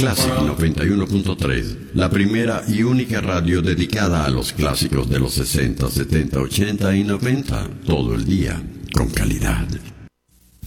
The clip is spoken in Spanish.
Classic 91.3, la primera y única radio dedicada a los clásicos de los 60, 70, 80 y 90, todo el día, con calidad.